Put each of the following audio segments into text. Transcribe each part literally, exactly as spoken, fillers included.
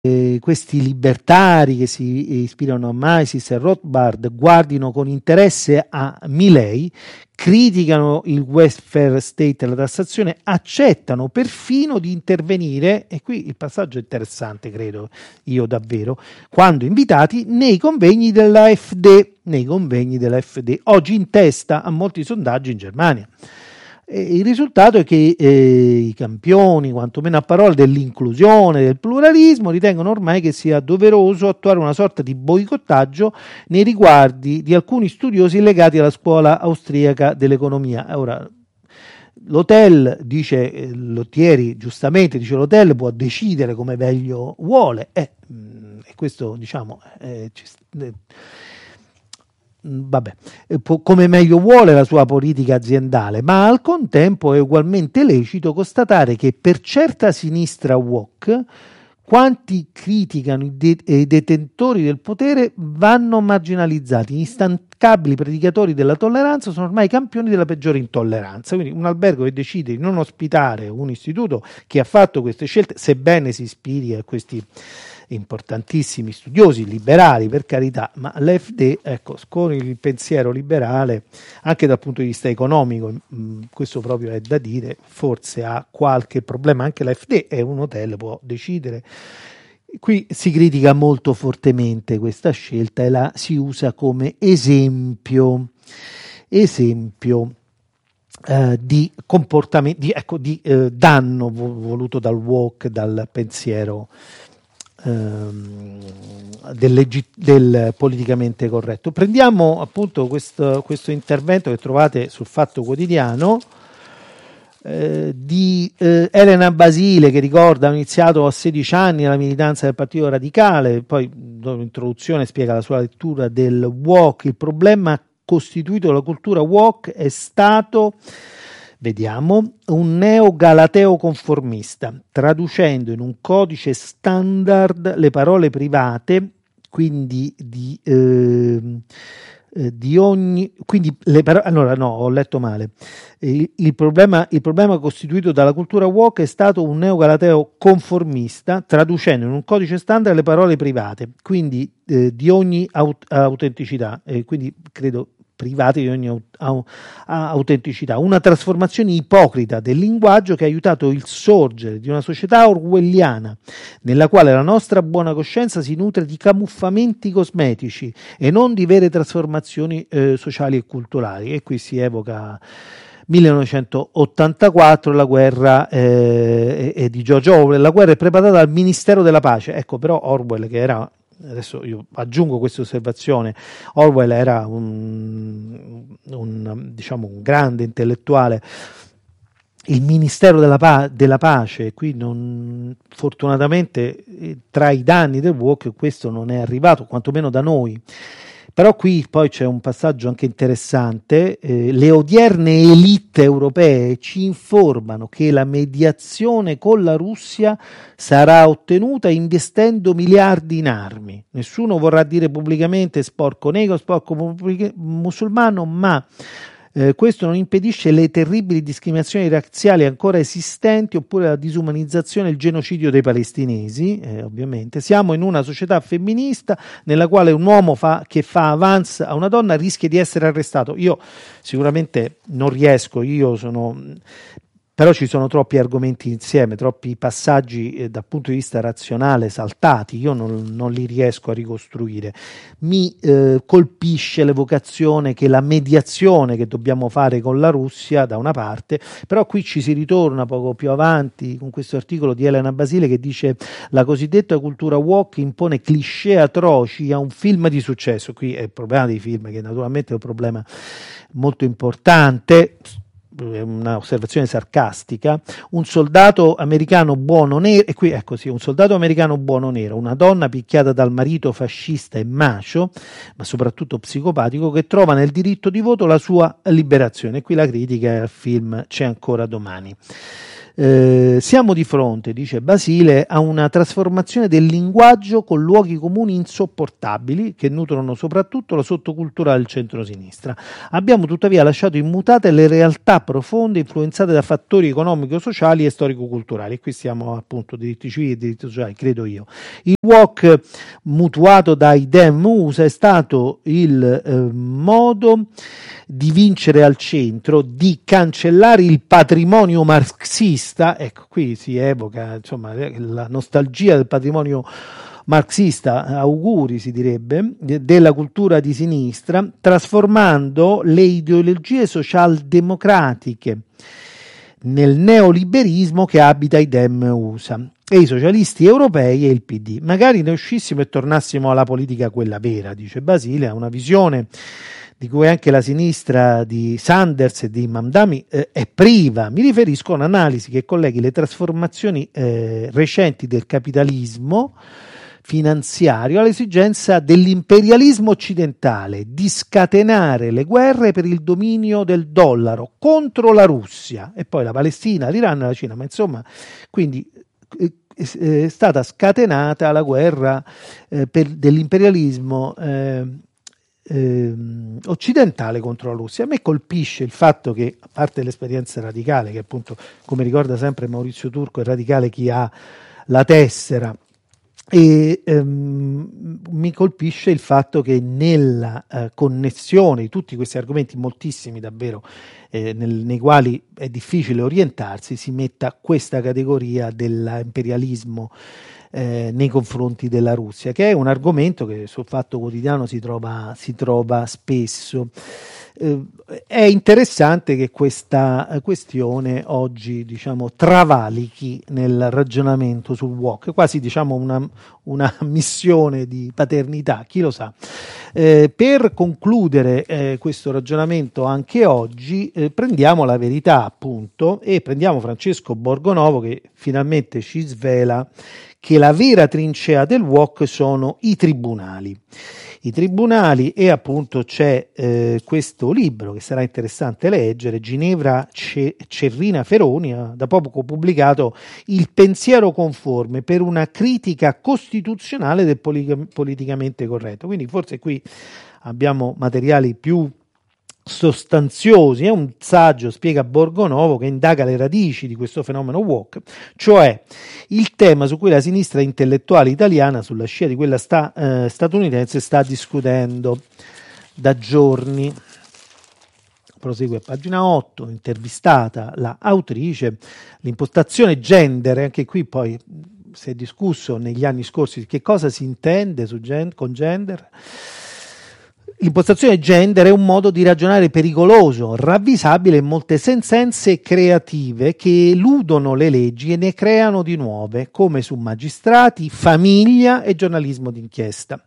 eh, questi libertari che si ispirano a Mises e Rothbard guardino con interesse a Milley, criticano il welfare state e la tassazione, accettano perfino di intervenire, e qui il passaggio è interessante, credo io davvero, quando invitati nei convegni della F D, nei convegni della F D, oggi in testa a molti sondaggi in Germania. E il risultato è che eh, i campioni, quantomeno a parole, dell'inclusione, del pluralismo, ritengono ormai che sia doveroso attuare una sorta di boicottaggio nei riguardi di alcuni studiosi legati alla scuola austriaca dell'economia. Ora, l'hotel, dice eh, Lottieri, giustamente, dice l'hotel può decidere come meglio vuole, eh, e questo, diciamo, eh, ci, eh, vabbè, come meglio vuole la sua politica aziendale, ma al contempo è ugualmente lecito constatare che per certa sinistra woke quanti criticano i, de- i detentori del potere vanno marginalizzati. Gli instancabili predicatori della tolleranza sono ormai campioni della peggiore intolleranza. Quindi un albergo che decide di non ospitare un istituto che ha fatto queste scelte, sebbene si ispiri a questi importantissimi studiosi liberali, per carità, ma l'F D, ecco, con il pensiero liberale anche dal punto di vista economico, mh, questo proprio è da dire, forse ha qualche problema. Anche l'F D è un hotel, può decidere. Qui si critica molto fortemente questa scelta e la si usa come esempio esempio Uh, di comportamento, di, ecco, di uh, danno voluto dal woke, dal pensiero um, del, legit- del politicamente corretto. Prendiamo appunto questo, questo intervento che trovate sul Fatto Quotidiano eh, di eh, Elena Basile, che ricorda ha iniziato a sedici anni la militanza del Partito Radicale, poi l'introduzione spiega la sua lettura del woke. Il problema costituito dalla cultura woke è stato, vediamo, un neo-galateo conformista, traducendo in un codice standard le parole private, quindi di, eh, eh, di ogni, quindi le parole, allora no, ho letto male. Il, il, problema, il problema costituito dalla cultura woke è stato un neo-galateo conformista, traducendo in un codice standard le parole private, quindi eh, di ogni aut- autenticità, eh, quindi credo privati di ogni aut- autenticità, una trasformazione ipocrita del linguaggio che ha aiutato il sorgere di una società orwelliana nella quale la nostra buona coscienza si nutre di camuffamenti cosmetici e non di vere trasformazioni eh, sociali e culturali. E qui si evoca millenovecentottantaquattro, la guerra eh, è di George Orwell. La guerra è preparata dal Ministero della Pace. Ecco, però Orwell, che era, adesso io aggiungo questa osservazione, Orwell era un, un, diciamo, un grande intellettuale. Il Ministero della, pa- della Pace, qui non, fortunatamente tra i danni del woke questo non è arrivato, quantomeno da noi. Però qui poi c'è un passaggio anche interessante, eh, le odierne elite europee ci informano che la mediazione con la Russia sarà ottenuta investendo miliardi in armi. Nessuno vorrà dire pubblicamente sporco negro, sporco pubblic- musulmano, ma Eh, questo non impedisce le terribili discriminazioni razziali ancora esistenti, oppure la disumanizzazione e il genocidio dei palestinesi. Eh, ovviamente siamo in una società femminista nella quale un uomo fa, che fa avance a una donna rischia di essere arrestato. Io sicuramente non riesco, io sono... però ci sono troppi argomenti insieme, troppi passaggi eh, dal punto di vista razionale saltati, io non, non li riesco a ricostruire. Mi eh, colpisce l'evocazione che la mediazione che dobbiamo fare con la Russia da una parte, però qui ci si ritorna poco più avanti con questo articolo di Elena Basile che dice: la cosiddetta cultura woke impone cliché atroci a un film di successo. Qui è il problema dei film, che naturalmente è un problema molto importante, una osservazione sarcastica. Un soldato americano buono nero, e qui è così, un soldato americano buono nero, una donna picchiata dal marito fascista e macio, ma soprattutto psicopatico, che trova nel diritto di voto la sua liberazione. E qui la critica al film C'è ancora domani. Eh, siamo di fronte, dice Basile, a una trasformazione del linguaggio con luoghi comuni insopportabili che nutrono soprattutto la sottocultura del centro-sinistra. Abbiamo tuttavia lasciato immutate le realtà profonde influenzate da fattori economico-sociali e storico-culturali. E qui stiamo appunto diritti civili e diritti sociali, credo io. Il W O C mutuato dai Dem U S A è stato il eh, modo di vincere al centro, di cancellare il patrimonio marxista. Ecco, qui si evoca insomma la nostalgia del patrimonio marxista, auguri si direbbe, de- della cultura di sinistra, trasformando le ideologie socialdemocratiche nel neoliberismo che abita i Dem U S A e i socialisti europei e il P D. Magari ne uscissimo e tornassimo alla politica quella vera, dice Basile, a una visione di cui anche la sinistra di Sanders e di Mamdani eh, è priva. Mi riferisco a un'analisi che colleghi le trasformazioni eh, recenti del capitalismo finanziario all'esigenza dell'imperialismo occidentale di scatenare le guerre per il dominio del dollaro contro la Russia e poi la Palestina, l'Iran e la Cina, ma insomma, quindi eh, è stata scatenata la guerra eh, per, dell'imperialismo eh, eh, occidentale contro la Russia. A me colpisce il fatto che, a parte l'esperienza radicale, che appunto, come ricorda sempre Maurizio Turco, è radicale chi ha la tessera, e ehm, mi colpisce il fatto che nella eh, connessione di tutti questi argomenti, moltissimi davvero, eh, nel, nei quali è difficile orientarsi, si metta questa categoria dell'imperialismo eh, nei confronti della Russia, che è un argomento che sul Fatto Quotidiano si trova, si trova spesso. Eh, è interessante che questa questione oggi, diciamo, travalichi nel ragionamento sul W O C, quasi diciamo una, una missione di paternità, chi lo sa. Eh, per concludere eh, questo ragionamento anche oggi eh, prendiamo la verità appunto e prendiamo Francesco Borgonovo che finalmente ci svela che la vera trincea del W O C sono i tribunali. I tribunali e appunto c'è eh, questo libro che sarà interessante leggere, Ginevra Ce- Cerrina Feroni, ha da poco pubblicato Il pensiero conforme per una critica costituzionale del poli- politicamente corretto. Quindi forse qui abbiamo materiali più sostanziosi. È un saggio, spiega Borgonovo, che indaga le radici di questo fenomeno W O C, cioè il tema su cui la sinistra intellettuale italiana, sulla scia di quella sta, eh, statunitense, sta discutendo da giorni. Prosegue a pagina otto, intervistata la autrice, l'impostazione gender, anche qui poi si è discusso negli anni scorsi che cosa si intende su gen- con gender. L'impostazione gender è un modo di ragionare pericoloso, ravvisabile in molte sentenze creative che eludono le leggi e ne creano di nuove, come su magistrati, famiglia e giornalismo d'inchiesta.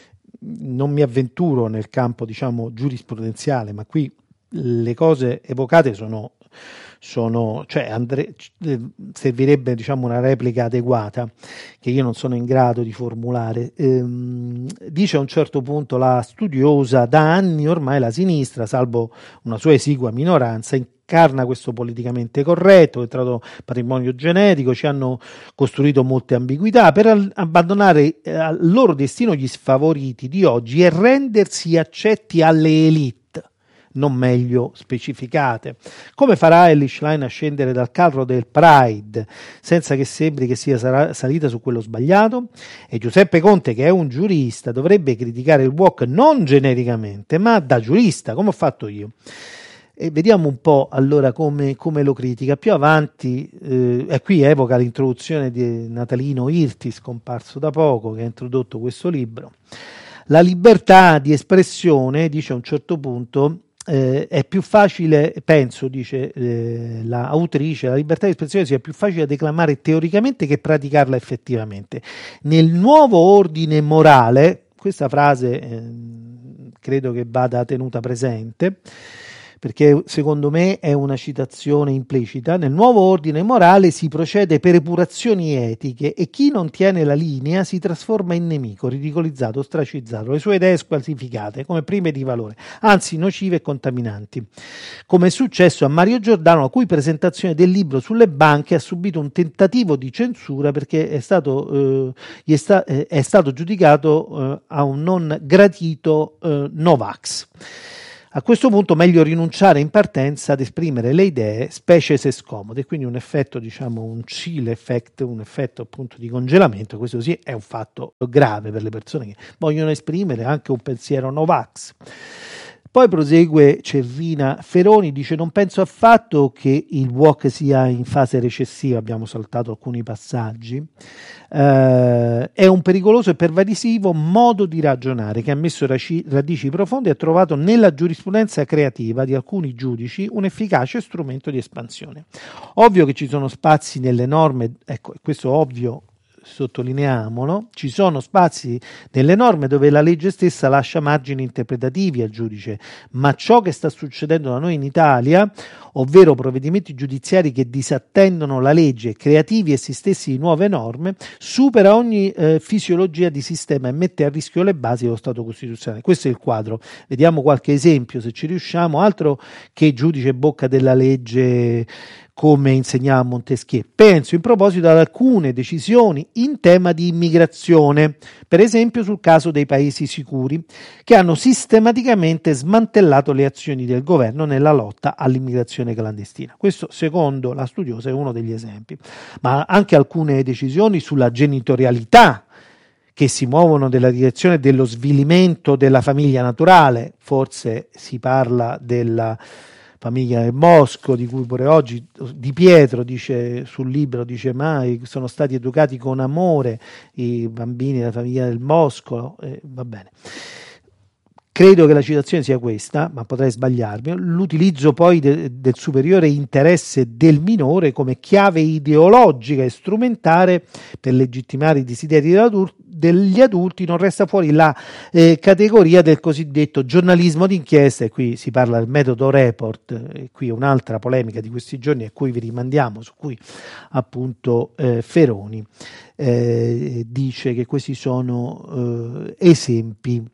Non mi avventuro nel campo, diciamo, giurisprudenziale, ma qui le cose evocate sono, sono cioè andre, servirebbe diciamo una replica adeguata che io non sono in grado di formulare. Ehm, dice a un certo punto la studiosa: da anni ormai la sinistra, salvo una sua esigua minoranza, incarna questo politicamente corretto, è entrato patrimonio genetico, ci hanno costruito molte ambiguità per al- abbandonare eh, al loro destino gli sfavoriti di oggi e rendersi accetti alle elite non meglio specificate. Come farà Elly Schlein a scendere dal carro del Pride senza che sembri che sia sara- salita su quello sbagliato? E Giuseppe Conte, che è un giurista, dovrebbe criticare il W O C non genericamente, ma da giurista, come ho fatto io. E vediamo un po' allora come, come lo critica. Più avanti, eh, e qui evoca l'introduzione di Natalino Irti, scomparso da poco, che ha introdotto questo libro. La libertà di espressione, dice a un certo punto, Eh, è più facile, penso, dice eh, la autrice, la libertà di espressione sia più facile declamare teoricamente che praticarla effettivamente. Nel nuovo ordine morale, questa frase eh, credo che vada tenuta presente, perché secondo me è una citazione implicita. Nel nuovo ordine morale si procede per epurazioni etiche e chi non tiene la linea si trasforma in nemico, ridicolizzato, ostracizzato, le sue idee squalificate come prime di valore, anzi nocive e contaminanti. Come è successo a Mario Giordano, la cui presentazione del libro sulle banche ha subito un tentativo di censura perché è stato, eh, gli è, sta, eh, è stato giudicato eh, a un non gradito eh, Novax. A questo punto meglio rinunciare in partenza ad esprimere le idee, specie se scomode, quindi un effetto, diciamo, un chill effect, un effetto appunto di congelamento. Questo sì è un fatto grave per le persone che vogliono esprimere anche un pensiero Novax. Poi prosegue Cervina Feroni, dice: non penso affatto che il W O C sia in fase recessiva, abbiamo saltato alcuni passaggi, eh, è un pericoloso e pervasivo modo di ragionare che ha messo raci- radici profonde e ha trovato nella giurisprudenza creativa di alcuni giudici un efficace strumento di espansione. Ovvio che ci sono spazi nelle norme, ecco, questo ovvio sottolineiamolo, ci sono spazi nelle norme dove la legge stessa lascia margini interpretativi al giudice, ma ciò che sta succedendo da noi in Italia, ovvero provvedimenti giudiziari che disattendono la legge, creativi essi stessi di nuove norme, supera ogni eh, fisiologia di sistema e mette a rischio le basi dello Stato costituzionale. Questo è il quadro. Vediamo qualche esempio, se ci riusciamo, altro che giudice bocca della legge come insegnava Montesquieu. Penso in proposito ad alcune decisioni in tema di immigrazione, per esempio sul caso dei paesi sicuri, che hanno sistematicamente smantellato le azioni del governo nella lotta all'immigrazione clandestina. Questo, secondo la studiosa, è uno degli esempi. Ma anche alcune decisioni sulla genitorialità, che si muovono nella direzione dello svilimento della famiglia naturale. Forse si parla della famiglia del Bosco, di cui pure oggi Di Pietro dice sul libro, dice mai sono stati educati con amore i bambini della famiglia del Bosco, eh, va bene. Credo che la citazione sia questa, ma potrei sbagliarmi. L'utilizzo poi de, del superiore interesse del minore come chiave ideologica e strumentale per legittimare i desideri degli adulti, non resta fuori la eh, categoria del cosiddetto giornalismo d'inchiesta, e qui si parla del metodo report, e qui un'altra polemica di questi giorni a cui vi rimandiamo, su cui appunto eh, Feroni eh, dice che questi sono eh, esempi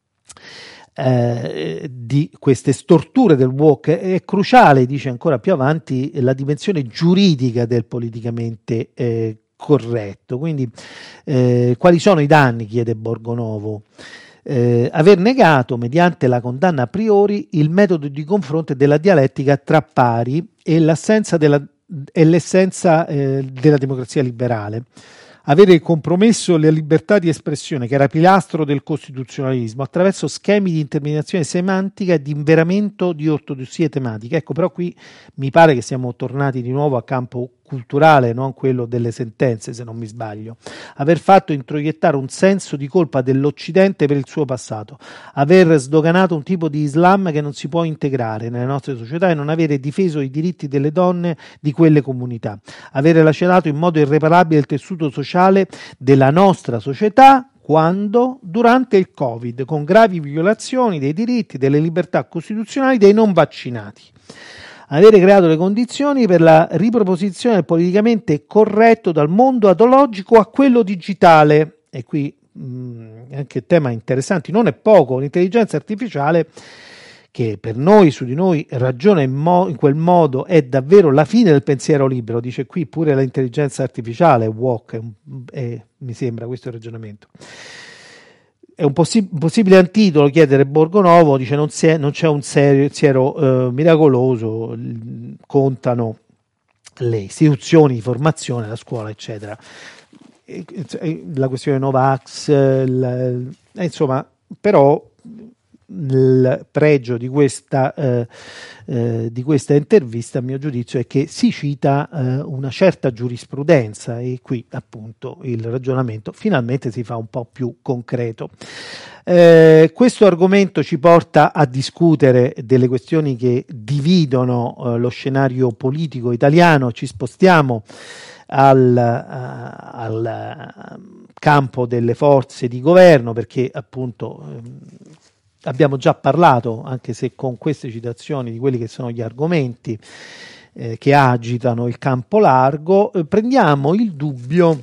Eh, di queste storture del W O C. È cruciale, dice ancora più avanti, la dimensione giuridica del politicamente eh, corretto. Quindi eh, quali sono i danni, chiede Borgonovo? Eh, aver negato mediante la condanna a priori il metodo di confronto della dialettica tra pari e l'assenza della, e l'essenza eh, della democrazia liberale. Avere compromesso la libertà di espressione, che era pilastro del costituzionalismo, attraverso schemi di intermediazione semantica e di inveramento di ortodossie tematiche. Ecco, però qui mi pare che siamo tornati di nuovo a campo culturale, non quello delle sentenze, se non mi sbaglio. Aver fatto introiettare un senso di colpa dell'Occidente per il suo passato, aver sdoganato un tipo di Islam che non si può integrare nelle nostre società e non avere difeso i diritti delle donne di quelle comunità, avere lacerato in modo irreparabile il tessuto sociale della nostra società quando, durante il Covid, con gravi violazioni dei diritti, delle libertà costituzionali dei non vaccinati. Avere creato le condizioni per la riproposizione del politicamente corretto dal mondo analogico a quello digitale. E qui mh, anche tema interessante, non è poco, l'intelligenza artificiale che per noi, su di noi, ragiona in, mo- in quel modo è davvero la fine del pensiero libero, dice qui pure l'intelligenza artificiale, W O C, è, è, mi sembra questo il ragionamento. È un, possi- un possibile antidoto, chiedere Borgonovo, dice non, è, non c'è un pensiero eh, miracoloso, contano le istituzioni di formazione, la scuola, eccetera. E, e, la questione Novax, la, insomma, però il pregio di questa, eh, eh, di questa intervista, a mio giudizio, è che si cita eh, una certa giurisprudenza e qui appunto il ragionamento finalmente si fa un po' più concreto. Eh, questo argomento ci porta a discutere delle questioni che dividono eh, lo scenario politico italiano. Ci spostiamo al, uh, al uh, campo delle forze di governo, perché appunto um, abbiamo già parlato, anche se con queste citazioni, di quelli che sono gli argomenti eh, che agitano il campo largo. Eh, prendiamo il dubbio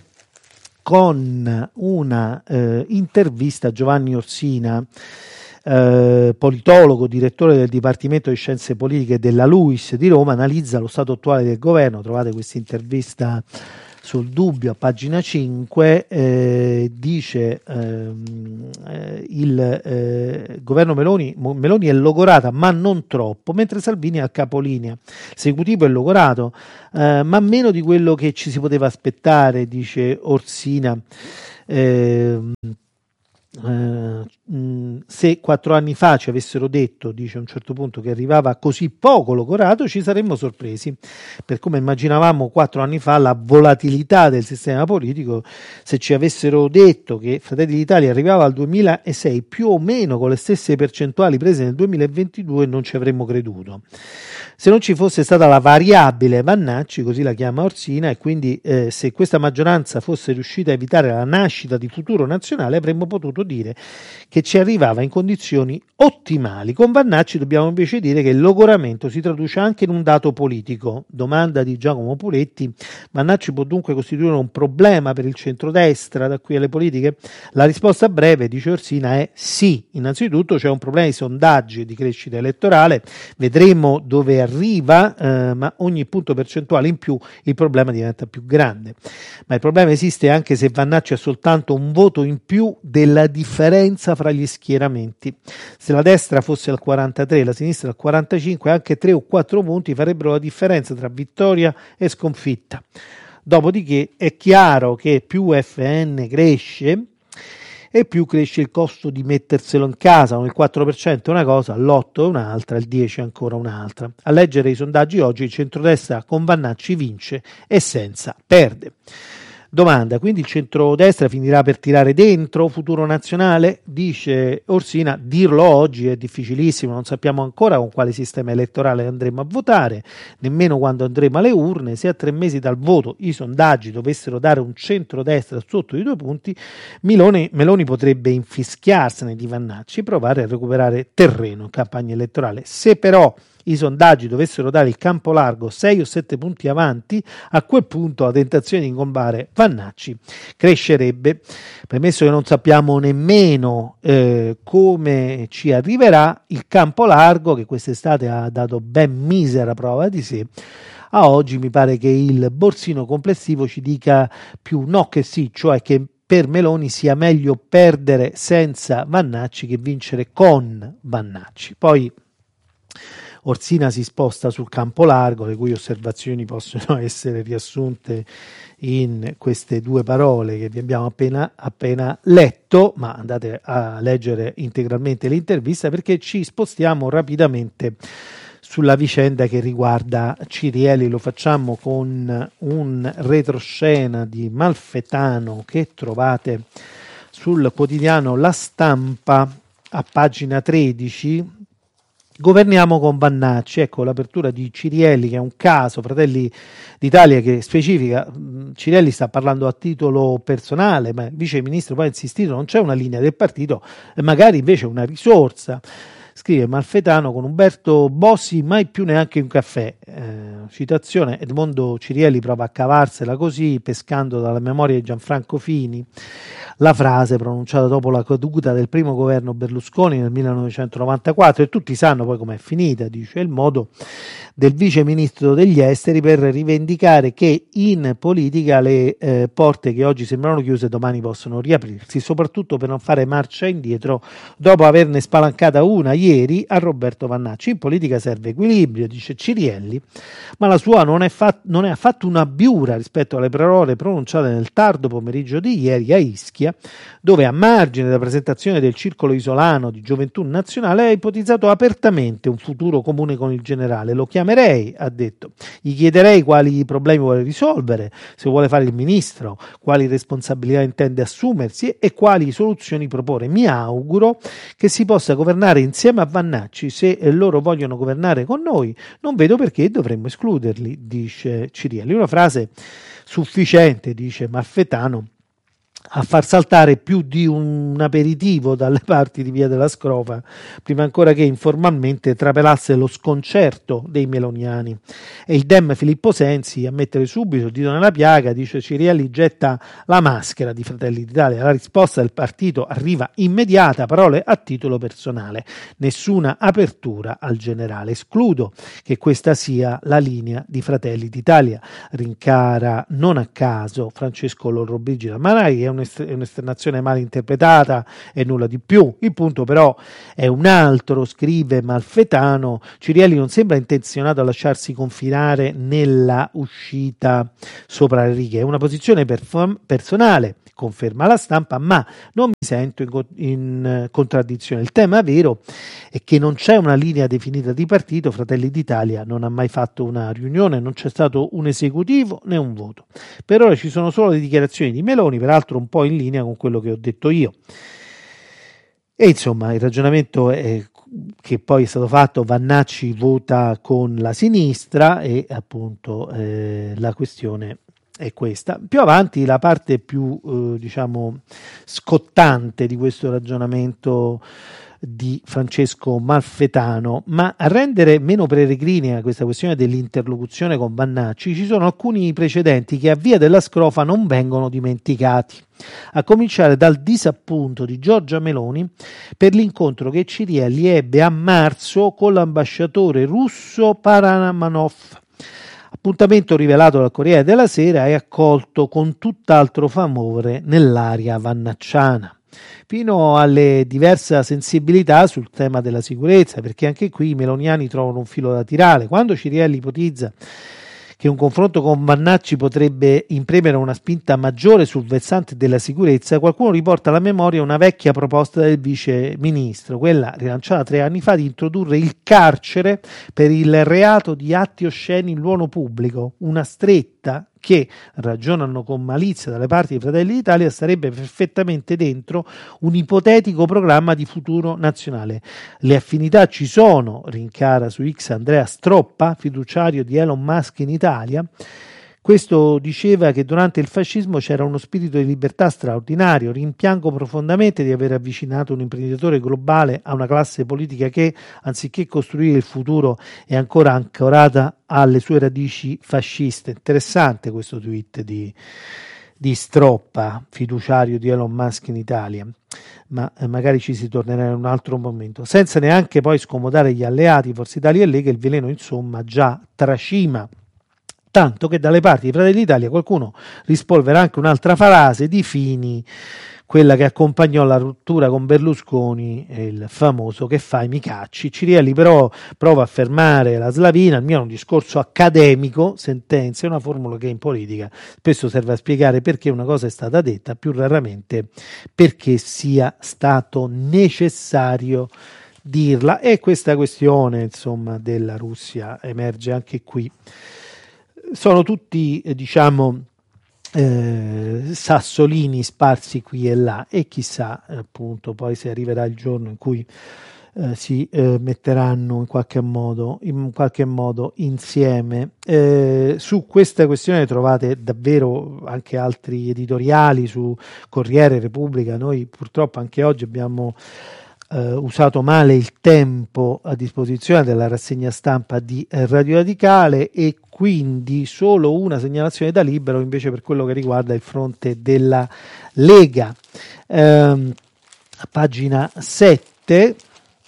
con una eh, intervista a Giovanni Orsina, eh, politologo, direttore del Dipartimento di Scienze Politiche della LUISS di Roma. Analizza lo stato attuale del governo. Trovate questa intervista sul Dubbio a pagina cinque. Eh, dice ehm, eh, il eh, governo Meloni, Meloni è logorata ma non troppo, mentre Salvini è al capolinea. L'esecutivo è logorato eh, ma meno di quello che ci si poteva aspettare, dice Orsina. Eh, Uh, mh, se quattro anni fa ci avessero detto, dice a un certo punto, che arrivava così poco logorato, ci saremmo sorpresi. Per come immaginavamo quattro anni fa la volatilità del sistema politico, se ci avessero detto che Fratelli d'Italia arrivava al duemilasei più o meno con le stesse percentuali prese nel duemilaventidue, non ci avremmo creduto. Se non ci fosse stata la variabile Vannacci, così la chiama Orsina, e quindi eh, se questa maggioranza fosse riuscita a evitare la nascita di Futuro Nazionale, avremmo potuto dire che ci arrivava in condizioni ottimali. Con Vannacci dobbiamo invece dire che il logoramento si traduce anche in un dato politico. Domanda di Giacomo Puletti: Vannacci può dunque costituire un problema per il centrodestra da qui alle politiche? La risposta breve, dice Orsina, è sì. Innanzitutto c'è un problema di sondaggi e di crescita elettorale, vedremo dove arriva, eh, ma ogni punto percentuale in più il problema diventa più grande. Ma il problema esiste anche se Vannacci ha soltanto un voto in più della differenza fra gli schieramenti. Se la destra fosse al quarantatré e la sinistra al quarantacinque, anche tre o quattro punti farebbero la differenza tra vittoria e sconfitta. Dopodiché è chiaro che più F N cresce e più cresce il costo di metterselo in casa. Il quattro per cento è una cosa, l'otto è un'altra, il dieci è ancora un'altra. A leggere i sondaggi oggi il centrodestra con Vannacci vince e senza perde. Domanda: quindi il centrodestra finirà per tirare dentro Futuro Nazionale? Dice Orsina, dirlo oggi è difficilissimo, non sappiamo ancora con quale sistema elettorale andremo a votare, nemmeno quando andremo alle urne. Se a tre mesi dal voto i sondaggi dovessero dare un centrodestra sotto di due punti, Meloni, Meloni potrebbe infischiarsene di Vannacci e provare a recuperare terreno in campagna elettorale. Se però i sondaggi dovessero dare il campo largo sei o sette punti avanti, a quel punto la tentazione di ingombare Vannacci crescerebbe. Premesso che non sappiamo nemmeno eh, come ci arriverà, il campo largo, che quest'estate ha dato ben misera prova di sé, a oggi mi pare che il borsino complessivo ci dica più no che sì, cioè che per Meloni sia meglio perdere senza Vannacci che vincere con Vannacci. Poi Orsina si sposta sul campo largo, le cui osservazioni possono essere riassunte in queste due parole che vi abbiamo appena, appena letto, ma andate a leggere integralmente l'intervista, perché ci spostiamo rapidamente sulla vicenda che riguarda Cirielli. Lo facciamo con un retroscena di Malfetano che trovate sul quotidiano La Stampa a pagina tredici. Governiamo con Vannacci, ecco l'apertura di Cirielli, che è un caso, Fratelli d'Italia, che specifica. Cirielli sta parlando a titolo personale, ma il vice ministro poi ha insistito, non c'è una linea del partito, magari invece una risorsa. Scrive Malfetano con Umberto Bossi, mai più neanche un caffè. Eh, citazione: Edmondo Cirielli prova a cavarsela così, pescando dalla memoria di Gianfranco Fini la frase pronunciata dopo la caduta del primo governo Berlusconi nel millenovecentonovantaquattro, e tutti sanno poi com'è finita. Dice: il modo del vice ministro degli esteri per rivendicare che in politica le eh, porte che oggi sembrano chiuse domani possono riaprirsi, soprattutto per non fare marcia indietro dopo averne spalancata una ieri a Roberto Vannacci. In politica serve equilibrio, dice Cirielli, ma la sua non è, fat- non è affatto una biura rispetto alle parole pronunciate nel tardo pomeriggio di ieri a Ischia, dove, a margine della presentazione del circolo isolano di Gioventù Nazionale, ha ipotizzato apertamente un futuro comune con il generale. Lo chiamerei, ha detto, gli chiederei quali problemi vuole risolvere, se vuole fare il ministro, quali responsabilità intende assumersi e quali soluzioni propone. Mi auguro che si possa governare insieme a Vannacci. Se loro vogliono governare con noi, non vedo perché dovremmo escluderli, dice Cirielli. Una frase sufficiente, dice Malfetano, a far saltare più di un aperitivo dalle parti di Via della Scrofa, prima ancora che informalmente trapelasse lo sconcerto dei meloniani. E il Dem Filippo Sensi, a mettere subito il dito nella piaga, dice: Cirielli getta la maschera di Fratelli d'Italia. La risposta del partito arriva immediata, parole a titolo personale, nessuna apertura al generale. Escludo che questa sia la linea di Fratelli d'Italia, rincara non a caso Francesco Lollobrigida. Magari è un'esternazione mal interpretata e nulla di più. Il punto però è un altro, scrive Malfetano. Cirielli non sembra intenzionato a lasciarsi confinare nella uscita sopra le righe, è una posizione perf- personale, conferma la stampa, ma non mi sento in, co- in contraddizione. Il tema vero è che non c'è una linea definita di partito. Fratelli d'Italia non ha mai fatto una riunione, non c'è stato un esecutivo né un voto. Per ora ci sono solo le dichiarazioni di Meloni, peraltro un po' in linea con quello che ho detto io. E insomma il ragionamento è che poi è stato fatto: Vannacci vota con la sinistra e appunto eh, la questione è questa. Più avanti la parte più eh, diciamo scottante di questo ragionamento di Francesco Malfetano, ma a rendere meno peregrina questa questione dell'interlocuzione con Vannacci ci sono alcuni precedenti che a Via della Scrofa non vengono dimenticati, a cominciare dal disappunto di Giorgia Meloni per l'incontro che Cirielli ebbe a marzo con l'ambasciatore russo Paramanov. Appuntamento rivelato dal Corriere della Sera e accolto con tutt'altro favore nell'area vannacciana, fino alle diverse sensibilità sul tema della sicurezza, perché anche qui i meloniani trovano un filo da tirare. Quando Cirielli ipotizza che un confronto con Vannacci potrebbe imprimere una spinta maggiore sul versante della sicurezza, qualcuno riporta alla memoria una vecchia proposta del vice ministro, quella rilanciata tre anni fa, di introdurre il carcere per il reato di atti osceni in luogo pubblico, una stretta che, ragionano con malizia dalle parti di Fratelli d'Italia, starebbe perfettamente dentro un ipotetico programma di futuro nazionale. Le affinità ci sono, rincara su X Andrea Stroppa, fiduciario di Elon Musk in Italia. Questo diceva che durante il fascismo c'era uno spirito di libertà straordinario. Rimpiango profondamente di aver avvicinato un imprenditore globale a una classe politica che, anziché costruire il futuro, è ancora ancorata alle sue radici fasciste. Interessante questo tweet di, di Stroppa, fiduciario di Elon Musk in Italia, ma eh, magari ci si tornerà in un altro momento. Senza neanche poi scomodare gli alleati, Forza Italia e Lega, il veleno insomma già tracima, tanto che dalle parti di Fratelli d'Italia qualcuno rispolvera anche un'altra frase di Fini, quella che accompagnò la rottura con Berlusconi, il famoso "che fai mi cacci". Cirielli però prova a fermare la slavina: il mio è un discorso accademico, sentenzia, una formula che in politica spesso serve a spiegare perché una cosa è stata detta, più raramente perché sia stato necessario dirla. E questa questione insomma della Russia emerge anche qui. Sono tutti eh, diciamo eh, sassolini sparsi qui e là, e chissà appunto poi se arriverà il giorno in cui eh, si eh, metteranno in qualche modo in qualche modo insieme. Eh, su questa questione trovate davvero anche altri editoriali su Corriere, Repubblica. Noi purtroppo anche oggi abbiamo Uh, usato male il tempo a disposizione della rassegna stampa di eh, Radio Radicale, e quindi solo una segnalazione da Libero invece per quello che riguarda il fronte della Lega. Um, a pagina sette,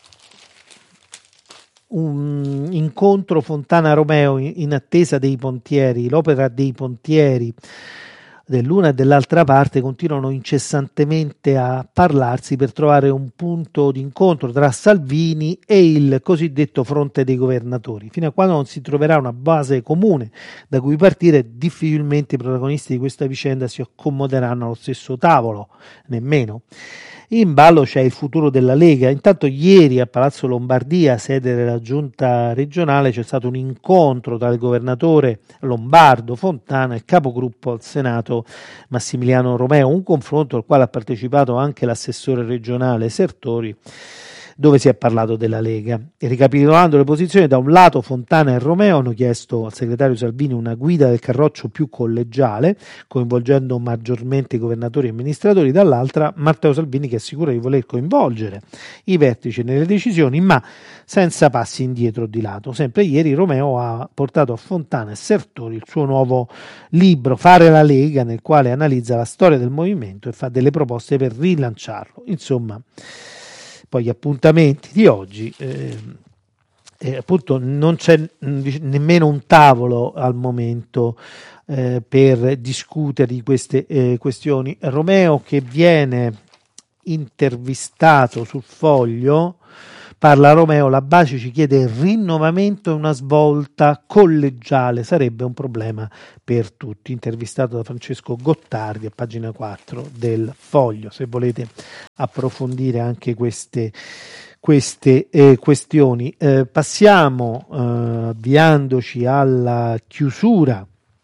un incontro Fontana Romeo in, in attesa dei pontieri. L'opera dei pontieri dell'una e dell'altra parte continuano incessantemente a parlarsi per trovare un punto di incontro tra Salvini e il cosiddetto fronte dei governatori. Fino a quando non si troverà una base comune da cui partire, difficilmente i protagonisti di questa vicenda si accomoderanno allo stesso tavolo, nemmeno. In ballo c'è il futuro della Lega. Intanto ieri a Palazzo Lombardia, sede della giunta regionale, c'è stato un incontro tra il governatore lombardo Fontana e il capogruppo al Senato Massimiliano Romeo, un confronto al quale ha partecipato anche l'assessore regionale Sertori. dove si è parlato della Lega. E ricapitolando le posizioni, da un lato Fontana e Romeo hanno chiesto al segretario Salvini una guida del carroccio più collegiale, coinvolgendo maggiormente i governatori e amministratori, dall'altra Matteo Salvini che assicura di voler coinvolgere i vertici nelle decisioni, ma senza passi indietro di lato. Sempre ieri Romeo ha portato a Fontana e Sertori il suo nuovo libro Fare la Lega, nel quale analizza la storia del movimento e fa delle proposte per rilanciarlo. Insomma, poi gli appuntamenti di oggi, eh, eh, appunto non c'è nemmeno un tavolo al momento eh, per discutere di queste eh, questioni. Romeo, che viene intervistato sul Foglio, parla Romeo, la Baci ci chiede il rinnovamento e una svolta collegiale, sarebbe un problema per tutti. Intervistato da Francesco Gottardi a pagina quattro del Foglio, se volete approfondire anche queste, queste eh, questioni. Eh, passiamo, eh, avviandoci alla chiusura,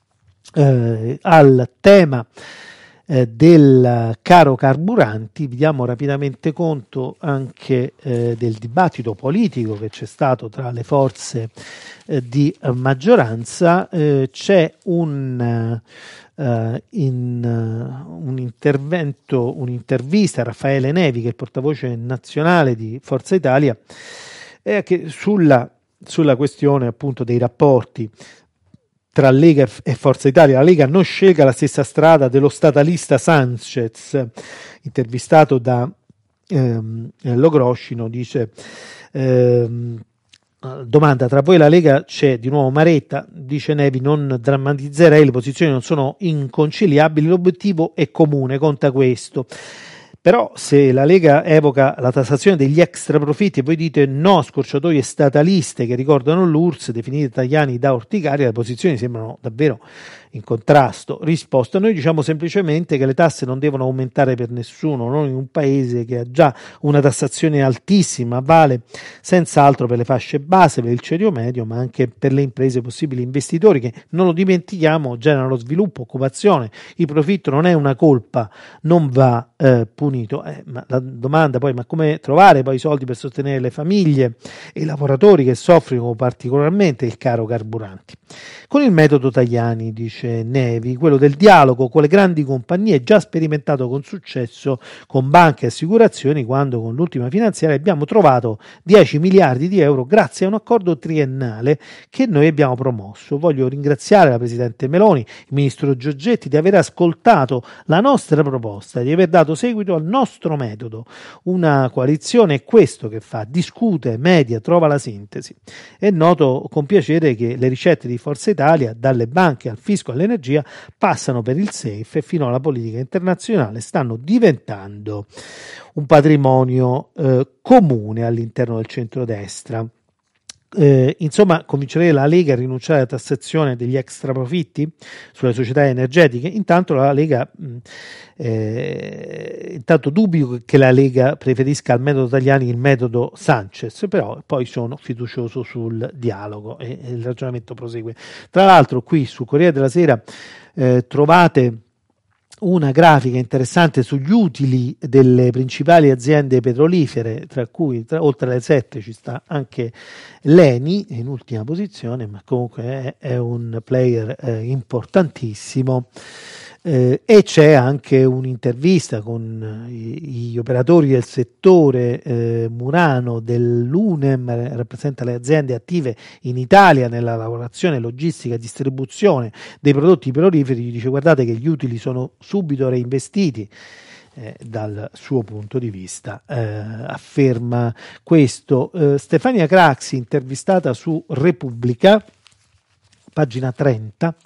eh, al tema Eh, del caro carburanti. Vi diamo rapidamente conto anche eh, del dibattito politico che c'è stato tra le forze eh, di eh, maggioranza. Eh, c'è un, eh, in, uh, un intervento, un'intervista a Raffaele Nevi, che è il portavoce nazionale di Forza Italia, eh, che sulla, sulla questione appunto dei rapporti tra Lega e Forza Italia. La Lega non scelga la stessa strada dello statalista Sanchez. Intervistato da ehm, Logroscino, dice ehm, domanda: tra voi e la Lega c'è di nuovo Maretta? Dice Nevi: non drammatizzerei, le posizioni non sono inconciliabili, l'obiettivo è comune, conta questo. Però se la Lega evoca la tassazione degli extra profitti e voi dite no a scorciatoie stataliste che ricordano l'U R S S, definite italiani da orticaria, le posizioni sembrano davvero in contrasto. Risposta: noi diciamo semplicemente che le tasse non devono aumentare per nessuno, non in un paese che ha già una tassazione altissima, vale senz'altro per le fasce base, per il ceto medio, ma anche per le imprese, possibili investitori che, non lo dimentichiamo, generano sviluppo, occupazione. Il profitto non è una colpa, non va eh, punito. Eh, ma la domanda poi, ma come trovare poi i soldi per sostenere le famiglie e i lavoratori che soffrono particolarmente il caro carburanti? Con il metodo Tajani, dice Nevi, quello del dialogo con le grandi compagnie, già sperimentato con successo con banche e assicurazioni, quando con l'ultima finanziaria abbiamo trovato dieci miliardi di euro grazie a un accordo triennale che noi abbiamo promosso. Voglio ringraziare la Presidente Meloni, il Ministro Giorgetti, di aver ascoltato la nostra proposta, di aver dato seguito al nostro metodo. Una coalizione è questo che fa: discute, media, trova la sintesi. È noto con piacere che le ricette di Forza Italia, dalle banche al fisco all'energia, passano per il safe e fino alla politica internazionale, stanno diventando un patrimonio eh, comune all'interno del centrodestra. Eh, insomma, convincerei la Lega a rinunciare alla tassazione degli extra profitti sulle società energetiche. Intanto la Lega mh, eh, intanto dubito che la Lega preferisca al metodo Tajani il metodo Sanchez, però poi sono fiducioso sul dialogo e, e il ragionamento prosegue. Tra l'altro qui su Corriere della Sera eh, trovate una grafica interessante sugli utili delle principali aziende petrolifere, tra cui tra, oltre alle sette ci sta anche l'Eni in ultima posizione, ma comunque è, è un player eh, importantissimo. Eh, e c'è anche un'intervista con i, gli operatori del settore. eh, Murano dell'U N E M rappresenta le aziende attive in Italia nella lavorazione, logistica e distribuzione dei prodotti petroliferi. Dice: guardate che gli utili sono subito reinvestiti. Eh, dal suo punto di vista eh, afferma questo. eh, Stefania Craxi, intervistata su Repubblica, pagina trenta.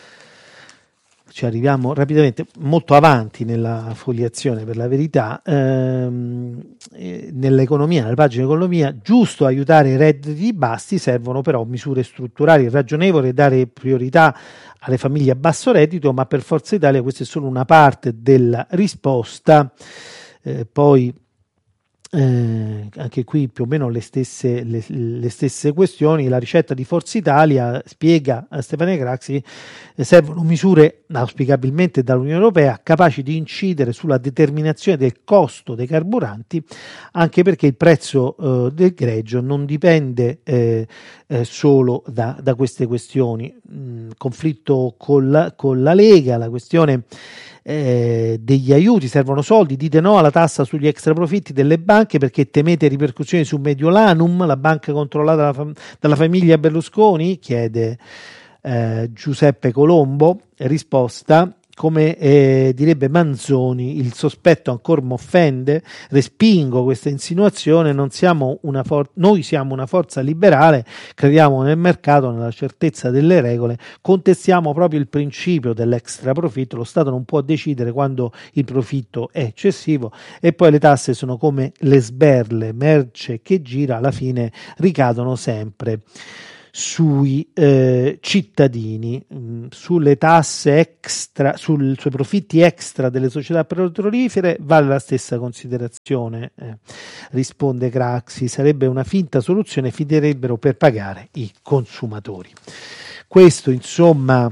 Ci arriviamo rapidamente, molto avanti nella fogliazione, per la verità. Ehm, eh, nell'economia, nella pagina economia: giusto aiutare i redditi bassi, servono però misure strutturali ragionevoli e dare priorità alle famiglie a basso reddito, ma per Forza Italia questa è solo una parte della risposta. Eh, poi Eh, anche qui più o meno le stesse, le, le stesse questioni. La ricetta di Forza Italia, spiega a Stefania Craxi, eh, servono misure auspicabilmente dall'Unione Europea capaci di incidere sulla determinazione del costo dei carburanti, anche perché il prezzo eh, del greggio non dipende eh, eh, solo da, da queste questioni. Mm, conflitto con la, con la Lega, la questione Eh, degli aiuti, servono soldi, dite no alla tassa sugli extra profitti delle banche perché temete ripercussioni su Mediolanum, la banca controllata dalla, fam- dalla famiglia Berlusconi, chiede eh, Giuseppe Colombo. Risposta: come eh, direbbe Manzoni, il sospetto ancora m'offende, respingo questa insinuazione, non siamo una for- noi siamo una forza liberale, crediamo nel mercato, nella certezza delle regole, contestiamo proprio il principio dell'extra profitto, lo Stato non può decidere quando il profitto è eccessivo e poi le tasse sono come le sberle, merce che gira, alla fine ricadono sempre sui eh, cittadini, mh, sulle tasse extra, sul, sui profitti extra delle società petrolifere vale la stessa considerazione, eh, risponde Craxi, sarebbe una finta soluzione, finirebbero per pagare i consumatori. Questo insomma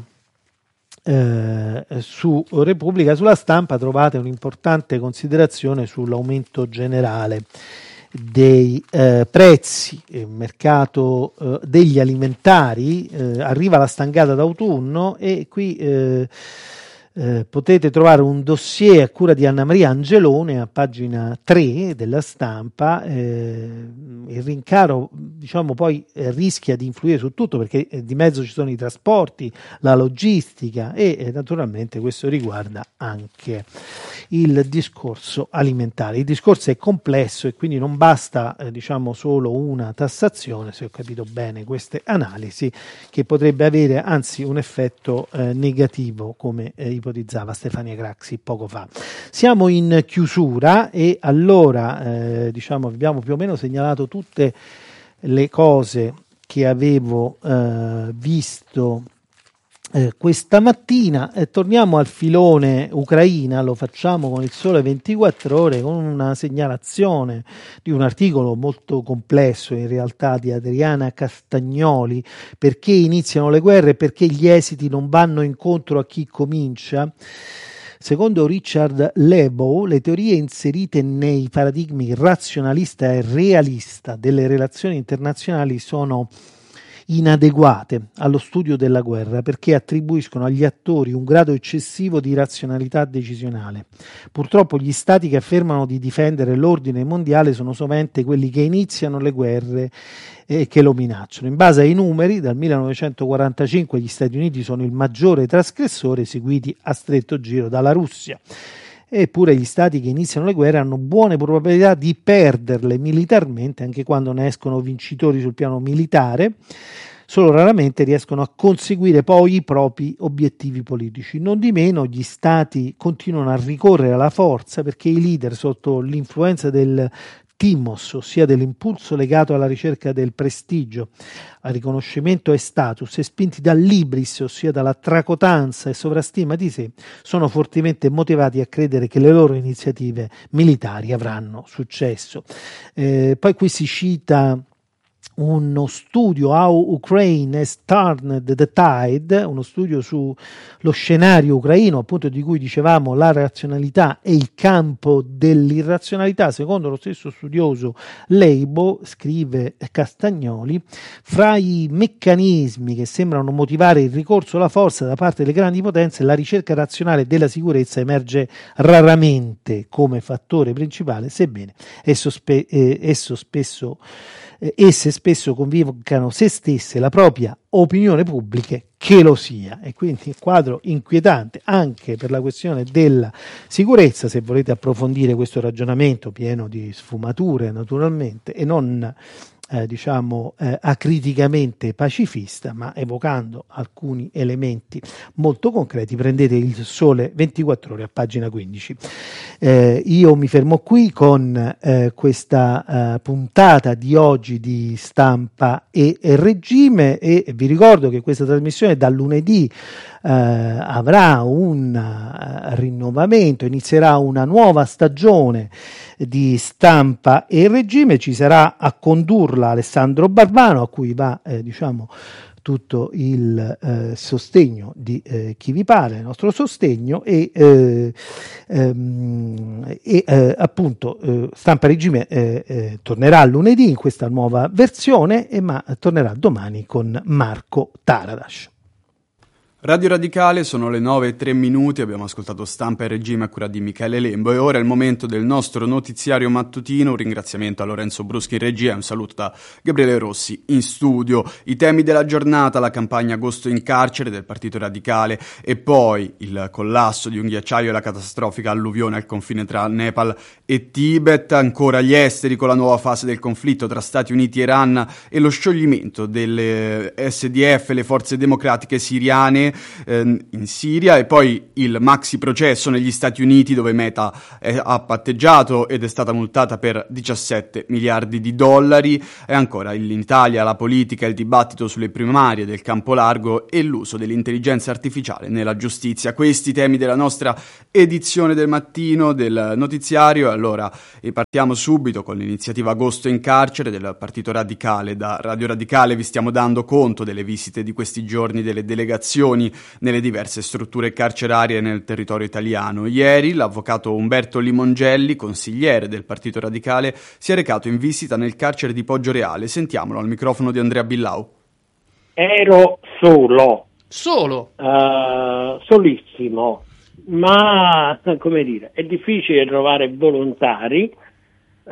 eh, su Repubblica. Sulla Stampa trovate un'importante considerazione sull'aumento generale dei eh, prezzi, il mercato eh, degli alimentari, eh, arriva la stangata d'autunno e qui eh, eh, potete trovare un dossier a cura di Anna Maria Angelone a pagina tre della Stampa. Eh, il rincaro, diciamo, poi eh, rischia di influire su tutto perché eh, di mezzo ci sono i trasporti, la logistica e eh, naturalmente questo riguarda anche il discorso alimentare. Il discorso è complesso e quindi non basta eh, diciamo solo una tassazione, se ho capito bene queste analisi, che potrebbe avere anzi un effetto eh, negativo, come eh, ipotizzava Stefania Craxi poco fa. Siamo in chiusura e allora eh, diciamo abbiamo più o meno segnalato tutte le cose che avevo eh, visto Eh, questa mattina. Eh, torniamo al filone Ucraina, lo facciamo con il Sole ventiquattro Ore, con una segnalazione di un articolo molto complesso in realtà di Adriana Castagnoli, perché iniziano le guerre, perché gli esiti non vanno incontro a chi comincia. Secondo Richard Lebow, le teorie inserite nei paradigmi razionalista e realista delle relazioni internazionali sono inadeguate allo studio della guerra perché attribuiscono agli attori un grado eccessivo di razionalità decisionale. Purtroppo gli stati che affermano di difendere l'ordine mondiale sono sovente quelli che iniziano le guerre e che lo minacciano. In base ai numeri, dal millenovecentoquarantacinque gli Stati Uniti sono il maggiore trasgressore, seguiti a stretto giro dalla Russia. Eppure gli stati che iniziano le guerre hanno buone probabilità di perderle militarmente, anche quando ne escono vincitori sul piano militare, solo raramente riescono a conseguire poi i propri obiettivi politici. Non di meno gli stati continuano a ricorrere alla forza perché i leader, sotto l'influenza del timos, ossia dell'impulso legato alla ricerca del prestigio, al riconoscimento e status, e spinti dall'ibris, ossia dalla tracotanza e sovrastima di sé, sono fortemente motivati a credere che le loro iniziative militari avranno successo. Eh, poi qui si cita uno studio, How Ukraine has Turned the Tide, uno studio sullo scenario ucraino, appunto, di cui dicevamo la razionalità e il campo dell'irrazionalità. Secondo lo stesso studioso Leibo, scrive Castagnoli, fra i meccanismi che sembrano motivare il ricorso alla forza da parte delle grandi potenze, la ricerca razionale della sicurezza emerge raramente come fattore principale, sebbene esso, spe- eh, esso spesso esse spesso convocano se stesse, la propria opinione pubblica che lo sia, e quindi il quadro inquietante anche per la questione della sicurezza. Se volete approfondire questo ragionamento pieno di sfumature naturalmente e non eh, diciamo eh, acriticamente pacifista, ma evocando alcuni elementi molto concreti, prendete il Sole ventiquattro Ore a pagina quindici. Eh, io mi fermo qui con eh, questa eh, puntata di oggi di Stampa e, e Regime, e vi ricordo che questa trasmissione dal lunedì eh, avrà un uh, rinnovamento, inizierà una nuova stagione di Stampa e il regime. Ci sarà a condurla Alessandro Barbano, a cui va eh, diciamo tutto il eh, sostegno di eh, chi vi pare, il nostro sostegno, e, eh, ehm, e eh, appunto eh, Stampa Regime eh, eh, tornerà lunedì in questa nuova versione, e ma tornerà domani con Marco Taradas. Radio Radicale, sono le nove e tre minuti, abbiamo ascoltato Stampa e Regime a cura di Michele Lembo e ora è il momento del nostro notiziario mattutino. Un ringraziamento a Lorenzo Bruschi in regia e un saluto da Gabriele Rossi in studio. I temi della giornata: la campagna Agosto in carcere del Partito Radicale e poi il collasso di un ghiacciaio e la catastrofica alluvione al confine tra Nepal e Tibet, ancora gli esteri con la nuova fase del conflitto tra Stati Uniti e Iran e lo scioglimento delle S D F, le forze democratiche siriane in Siria, e poi il maxi processo negli Stati Uniti dove Meta è, ha patteggiato ed è stata multata per diciassette miliardi di dollari, e ancora in Italia la politica, il dibattito sulle primarie del campo largo e l'uso dell'intelligenza artificiale nella giustizia. Questi temi della nostra edizione del mattino del notiziario. Allora e partiamo subito con l'iniziativa Agosto in carcere del Partito Radicale. Da Radio Radicale vi stiamo dando conto delle visite di questi giorni delle delegazioni nelle diverse strutture carcerarie nel territorio italiano. Ieri l'avvocato Umberto Limongelli, consigliere del Partito Radicale, si è recato in visita nel carcere di Poggioreale. Sentiamolo al microfono di Andrea Billau. Ero solo. Solo? Uh, solissimo, ma come dire, è difficile trovare volontari uh,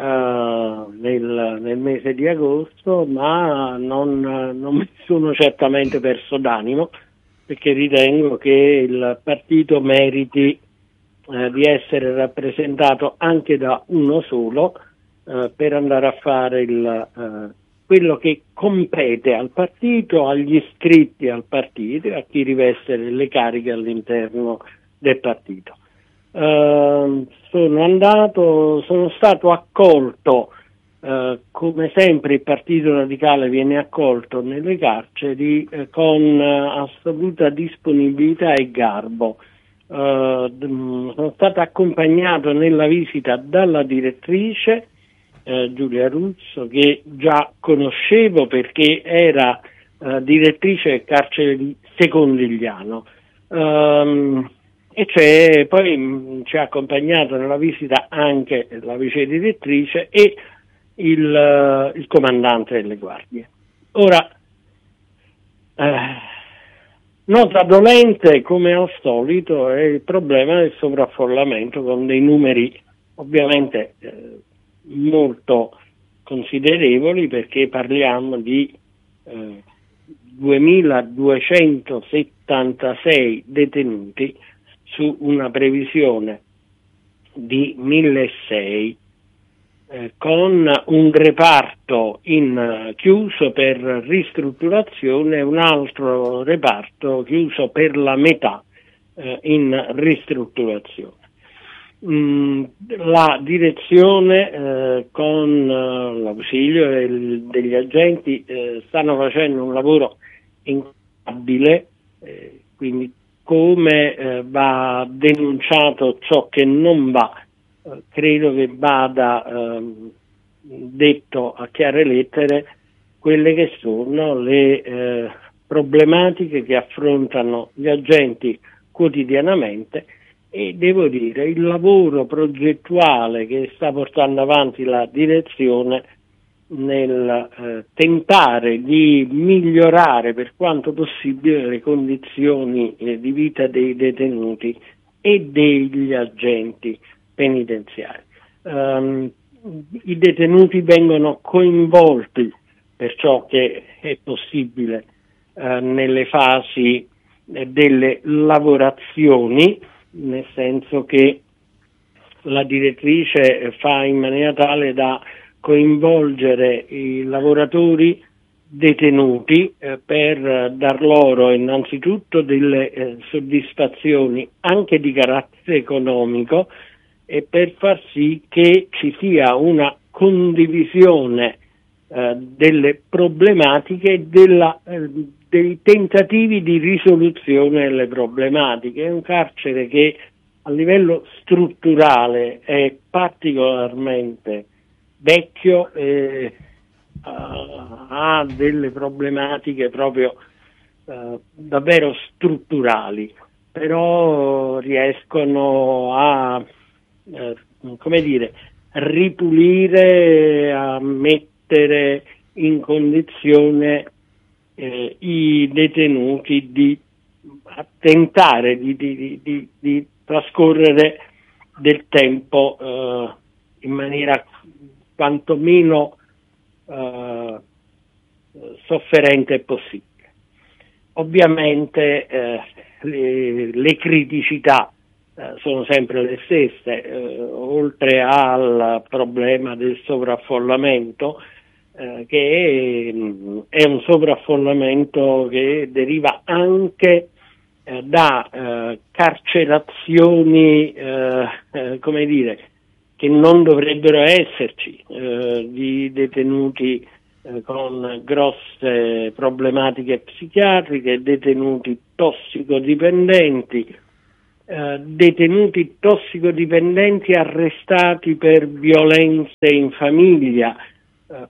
nel, nel mese di agosto, ma non, non mi sono certamente perso d'animo, perché ritengo che il partito meriti eh, di essere rappresentato anche da uno solo eh, per andare a fare il, eh, quello che compete al partito, agli iscritti al partito e a chi riveste le cariche all'interno del partito. Eh, sono andato, sono stato accolto. Uh, come sempre il Partito Radicale viene accolto nelle carceri uh, con uh, assoluta disponibilità e garbo. Uh, d- sono stato accompagnato nella visita dalla direttrice uh, Giulia Ruzzo, che già conoscevo perché era uh, direttrice del carcere di Secondigliano. Um, e c'è, poi mh, ci ha accompagnato nella visita anche la vice direttrice e Il, il comandante delle guardie. Ora, eh, nota dolente come al solito è il problema del sovraffollamento, con dei numeri ovviamente eh, molto considerevoli, perché parliamo di eh, duemiladuecentosettantasei detenuti su una previsione di milleseicento. Eh, con un reparto in uh, chiuso per ristrutturazione e un altro reparto chiuso per la metà uh, in ristrutturazione. Mm, la direzione uh, con uh, l'ausilio del, degli agenti uh, stanno facendo un lavoro incredibile, eh, quindi come uh, va denunciato ciò che non va, credo che vada ehm, detto a chiare lettere quelle che sono le eh, problematiche che affrontano gli agenti quotidianamente, e devo dire il lavoro progettuale che sta portando avanti la direzione nel eh, tentare di migliorare per quanto possibile le condizioni eh, di vita dei detenuti e degli agenti penitenziari. Um, I detenuti vengono coinvolti per ciò che è possibile uh, nelle fasi eh, delle lavorazioni, nel senso che la direttrice fa in maniera tale da coinvolgere i lavoratori detenuti eh, per dar loro innanzitutto delle eh, soddisfazioni anche di carattere economico, e per far sì che ci sia una condivisione eh, delle problematiche, della, eh, dei tentativi di risoluzione delle problematiche. È un carcere che a livello strutturale è particolarmente vecchio e uh, ha delle problematiche proprio uh, davvero strutturali, però riescono a uh, come dire, ripulire, a mettere in condizione eh, i detenuti di a tentare di, di, di, di trascorrere del tempo eh, in maniera quantomeno eh, sofferente possibile. Ovviamente eh, le, le criticità eh, sono sempre le stesse, eh, oltre al problema del sovraffollamento, eh, che è, è un sovraffollamento che deriva anche eh, da eh, carcerazioni, eh, eh, come dire, che non dovrebbero esserci, eh, di detenuti eh, con grosse problematiche psichiatriche, detenuti tossicodipendenti, eh, detenuti tossicodipendenti arrestati per violenze in famiglia, eh,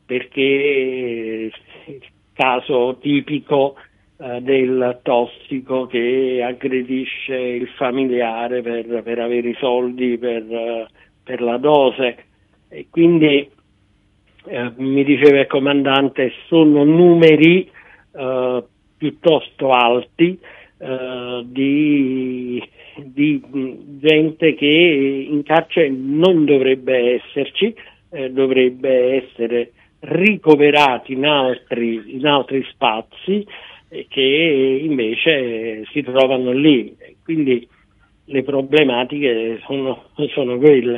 perché il caso tipico eh, del tossico che aggredisce il familiare per, per avere i soldi per eh, per la dose, e quindi eh, mi diceva il comandante sono numeri eh, piuttosto alti eh, di, di gente che in carcere non dovrebbe esserci, eh, dovrebbe essere ricoverati in altri, in altri spazi eh, che invece si trovano lì, quindi le problematiche sono, sono quelle.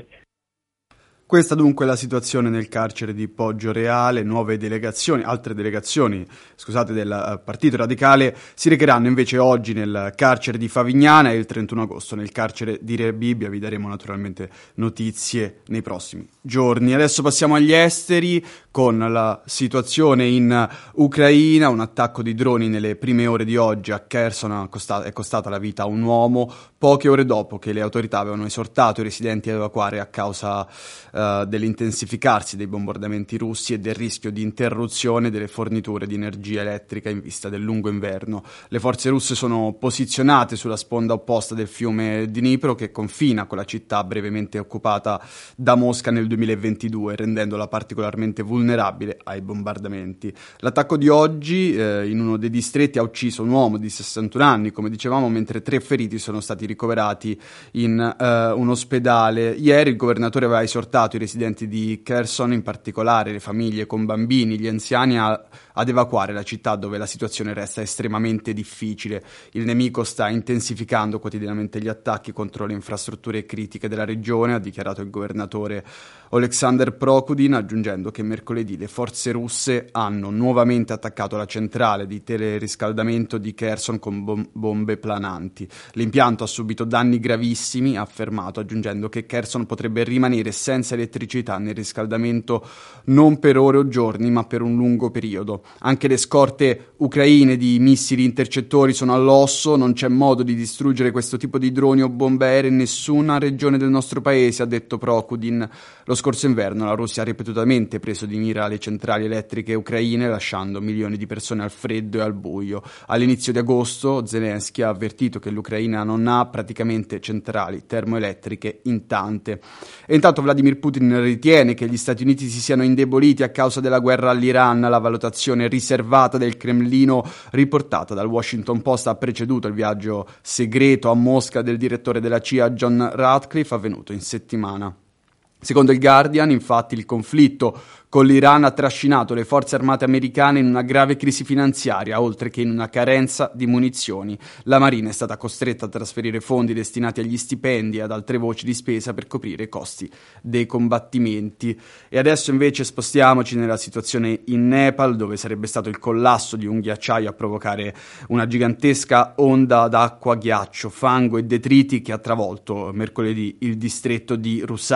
Questa dunque è la situazione nel carcere di Poggioreale. Nuove delegazioni, altre delegazioni, scusate, del Partito Radicale si recheranno invece oggi nel carcere di Favignana e il trentuno agosto nel carcere di Rebibbia. Vi daremo naturalmente notizie nei prossimi giorni. Adesso passiamo agli esteri con la situazione in Ucraina. Un attacco di droni nelle prime ore di oggi a Kherson è costata la vita a un uomo poche ore dopo che le autorità avevano esortato i residenti ad evacuare a causa uh, dell'intensificarsi dei bombardamenti russi e del rischio di interruzione delle forniture di energia elettrica in vista del lungo inverno. Le forze russe sono posizionate sulla sponda opposta del fiume Dnipro, che confina con la città brevemente occupata da Mosca nel duemilaventidue, rendendola particolarmente vulnerabile ai bombardamenti. L'attacco di oggi eh, in uno dei distretti ha ucciso un uomo di sessantuno anni, come dicevamo, mentre tre feriti sono stati ricoverati in uh, un ospedale. Ieri il governatore aveva esortato i residenti di Kherson, in particolare le famiglie con bambini, gli anziani, a, ad evacuare la città, dove la situazione resta estremamente difficile. Il nemico sta intensificando quotidianamente gli attacchi contro le infrastrutture critiche della regione, ha dichiarato il governatore Oleksandr Prokudin, aggiungendo che mercoledì le forze russe hanno nuovamente attaccato la centrale di teleriscaldamento di Kherson con bom- bombe plananti. L'impianto ha subito danni gravissimi, ha affermato, aggiungendo che Kherson potrebbe rimanere senza elettricità nel riscaldamento non per ore o giorni, ma per un lungo periodo. Anche le scorte ucraine di missili intercettori sono all'osso, non c'è modo di distruggere questo tipo di droni o bombe aeree in nessuna regione del nostro paese, ha detto Prokudin. Lo scorso inverno la Russia ha ripetutamente preso di mira le centrali elettriche ucraine, lasciando milioni di persone al freddo e al buio. All'inizio di agosto Zelensky ha avvertito che l'Ucraina non ha praticamente centrali termoelettriche in tante. E intanto Vladimir Putin ritiene che gli Stati Uniti si siano indeboliti a causa della guerra all'Iran. La valutazione riservata del Cremlino, riportata dal Washington Post, ha preceduto il viaggio segreto a Mosca del direttore della C I A John Ratcliffe, avvenuto in settimana. Secondo il Guardian, infatti, il conflitto con l'Iran ha trascinato le forze armate americane in una grave crisi finanziaria, oltre che in una carenza di munizioni. La Marina è stata costretta a trasferire fondi destinati agli stipendi e ad altre voci di spesa per coprire i costi dei combattimenti. E adesso invece spostiamoci nella situazione in Nepal, dove sarebbe stato il collasso di un ghiacciaio a provocare una gigantesca onda d'acqua, ghiaccio, fango e detriti che ha travolto mercoledì il distretto di Rusawa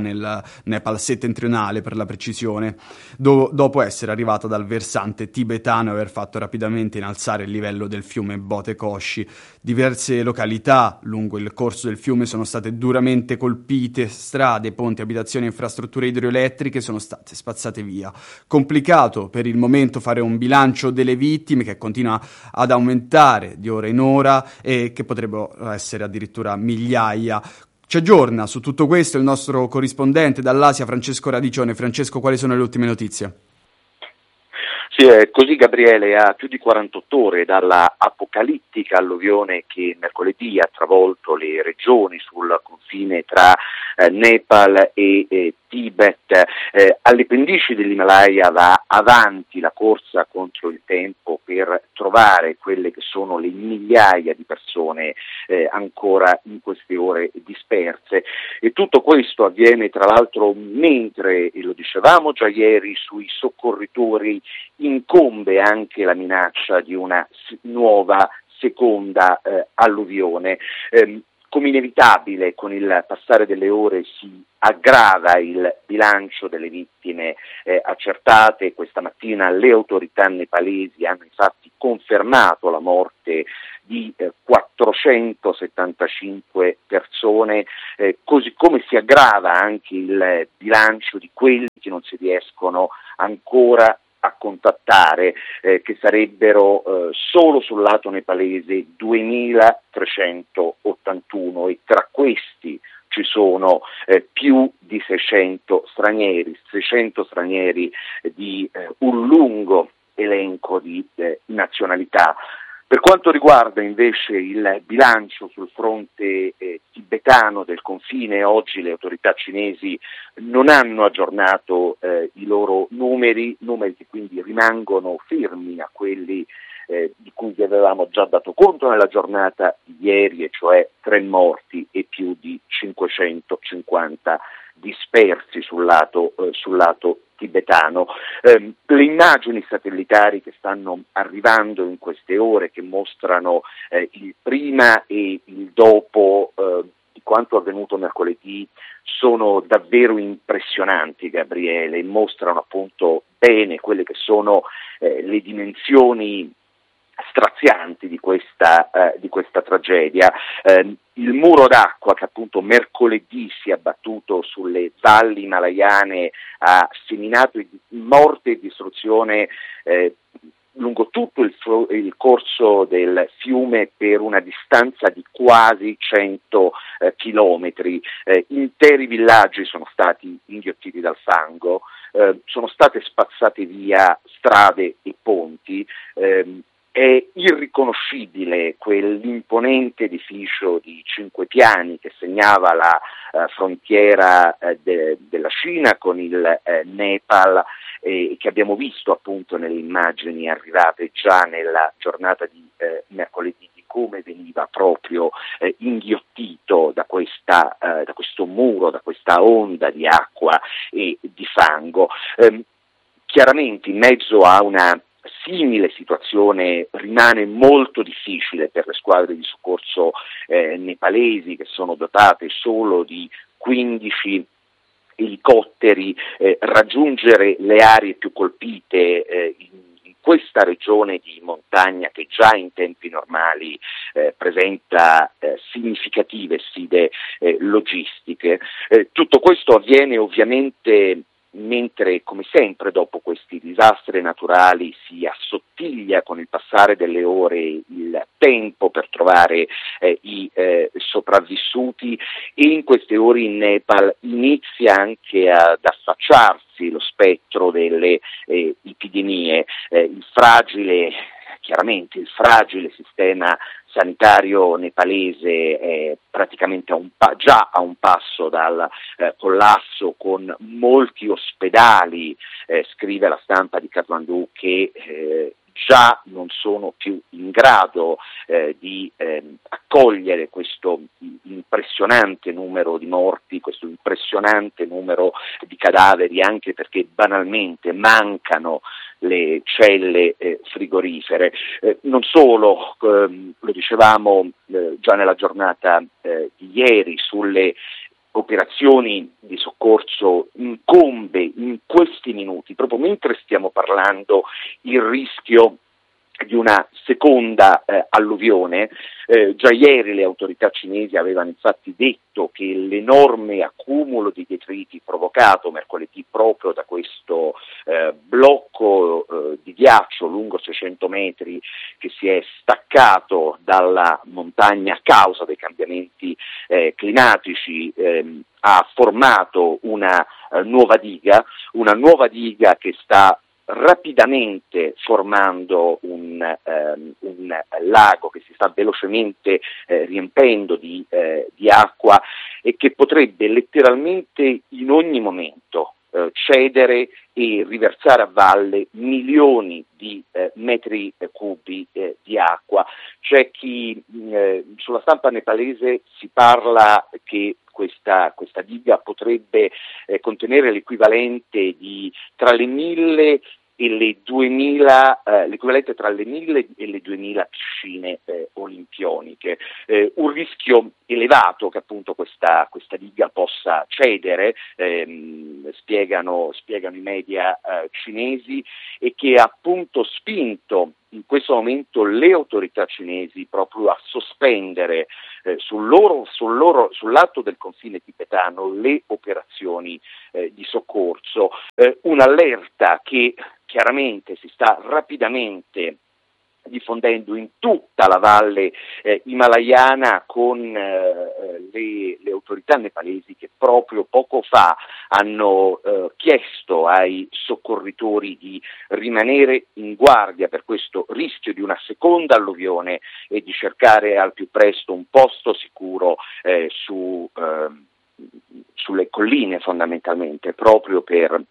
nel Nepal settentrionale per la precisione, do- dopo essere arrivata dal versante tibetano e aver fatto rapidamente innalzare il livello del fiume Bote Koshi. Diverse località lungo il corso del fiume sono state duramente colpite, strade, ponti, abitazioni e infrastrutture idroelettriche sono state spazzate via. Complicato per il momento fare un bilancio delle vittime, che continua ad aumentare di ora in ora e che potrebbero essere addirittura migliaia. Ci aggiorna su tutto questo il nostro corrispondente dall'Asia, Francesco Radicione. Francesco, quali sono le ultime notizie? Sì, è così, Gabriele, a più di quarantotto ore dalla apocalittica alluvione che mercoledì ha travolto le regioni sul confine tra eh, Nepal e eh, Tibet, eh, alle pendici dell'Himalaya va avanti la corsa contro il tempo per trovare quelle che sono le migliaia di persone eh, ancora in queste ore disperse, e tutto questo avviene tra l'altro mentre, e lo dicevamo già ieri, sui soccorritori incombe anche la minaccia di una nuova seconda eh, alluvione. Eh, come inevitabile, con il passare delle ore si aggrava il bilancio delle vittime eh, accertate. Questa mattina le autorità nepalesi hanno infatti confermato la morte di eh, quattrocentosettantacinque persone, eh, così come si aggrava anche il bilancio di quelli che non si riescono ancora a contattare, eh, che sarebbero eh, solo sul lato nepalese duemilatrecentottantuno, e tra questi ci sono eh, più di seicento stranieri, seicento stranieri di eh, un lungo elenco di eh, nazionalità. Per quanto riguarda invece il bilancio sul fronte eh, tibetano del confine, oggi le autorità cinesi non hanno aggiornato eh, i loro numeri, numeri che quindi rimangono fermi a quelli eh, di cui vi avevamo già dato conto nella giornata di ieri, e cioè tre morti e più di cinquecentocinquanta dispersi sul lato, eh, sul lato tibetano. Eh, le immagini satellitari che stanno arrivando in queste ore, che mostrano eh, il prima e il dopo eh, di quanto avvenuto mercoledì, sono davvero impressionanti, Gabriele, mostrano appunto bene quelle che sono eh, le dimensioni strazianti di questa, eh, di questa tragedia. Eh, il muro d'acqua che appunto mercoledì si è abbattuto sulle valli himalayane ha seminato morte e distruzione eh, lungo tutto il, il corso del fiume per una distanza di quasi cento eh, chilometri. Eh, interi villaggi sono stati inghiottiti dal fango, eh, sono state spazzate via strade e ponti. Eh, È irriconoscibile quell'imponente edificio di cinque piani che segnava la eh, frontiera eh, de- della Cina con il eh, Nepal, e eh, che abbiamo visto appunto nelle immagini arrivate già nella giornata di eh, mercoledì, di come veniva proprio eh, inghiottito da, questa, eh, da questo muro, da questa onda di acqua e di fango. Eh, chiaramente in mezzo a una simile situazione rimane molto difficile per le squadre di soccorso eh, nepalesi, che sono dotate solo di quindici elicotteri, eh, raggiungere le aree più colpite eh, in, in questa regione di montagna che già in tempi normali eh, presenta eh, significative sfide eh, logistiche. Eh, tutto questo avviene ovviamente mentre, come sempre, dopo questi disastri naturali si assottiglia con il passare delle ore il tempo per trovare eh, i eh, sopravvissuti, e in queste ore in Nepal inizia anche ad affacciarsi lo spettro delle eh, epidemie. Eh, il fragile Chiaramente il fragile sistema sanitario nepalese è praticamente a un pa- già a un passo dal eh, collasso, con molti ospedali, eh, scrive la stampa di Kathmandu, che eh, già non sono più in grado eh, di eh, accogliere questo impressionante numero di morti, questo impressionante numero di cadaveri, anche perché banalmente mancano le celle eh, frigorifere. Eh, non solo, ehm, lo dicevamo eh, già nella giornata eh, di ieri, sulle operazioni di soccorso incombe in questi minuti, proprio mentre stiamo parlando, il rischio di una seconda eh, alluvione. Eh, già ieri le autorità cinesi avevano infatti detto che l'enorme accumulo di detriti provocato mercoledì proprio da questo eh, blocco eh, di ghiaccio lungo seicento metri che si è staccato dalla montagna a causa dei cambiamenti eh, climatici ehm, ha formato una eh, nuova diga, una nuova diga che sta rapidamente formando un, ehm, un lago che si sta velocemente eh, riempendo di, eh, di acqua e che potrebbe letteralmente in ogni momento eh, cedere e riversare a valle milioni di eh, metri cubi eh, di acqua. C'è chi eh, sulla stampa nepalese si parla che questa, questa diga potrebbe eh, contenere l'equivalente di tra le mille e le duemila, eh, l'equivalente tra le mille e le duemila piscine eh, olimpioniche. Eh, un rischio elevato che appunto questa, questa diga possa cedere, ehm, spiegano, spiegano i media eh, cinesi, e che ha appunto spinto in questo momento le autorità cinesi proprio a sospendere eh, sul loro, sul loro, sul lato del confine tibetano le operazioni eh, di soccorso. Eh, un'allerta che chiaramente si sta rapidamente diffondendo in tutta la valle eh, himalayana con eh, le, le autorità nepalesi che proprio poco fa hanno eh, chiesto ai soccorritori di rimanere in guardia per questo rischio di una seconda alluvione e di cercare al più presto un posto sicuro eh, su, eh, sulle colline fondamentalmente, proprio per